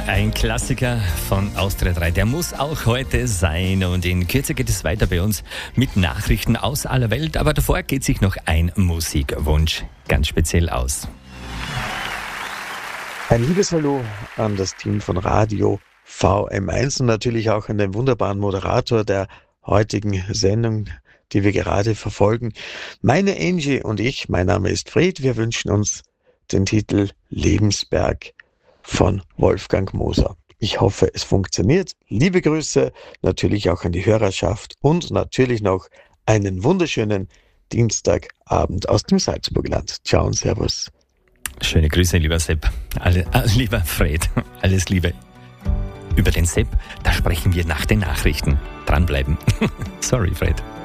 Ein Klassiker von Austria 3, der muss auch heute sein. Und in Kürze geht es weiter bei uns mit Nachrichten aus aller Welt. Aber davor geht sich noch ein Musikwunsch ganz speziell aus. Ein liebes Hallo an das Team von Radio VM1 und natürlich auch an den wunderbaren Moderator der heutigen Sendung, die wir gerade verfolgen. Meine Angie und ich, mein Name ist Fred, wir wünschen uns den Titel Lebensberg von Wolfgang Moser. Ich hoffe, es funktioniert. Liebe Grüße natürlich auch an die Hörerschaft und natürlich noch einen wunderschönen Dienstagabend aus dem Salzburgland. Ciao und Servus. Schöne Grüße, lieber Sepp. Lieber Fred, alles Liebe. Über den Sepp, da sprechen wir nach den Nachrichten. Dranbleiben. Sorry, Fred.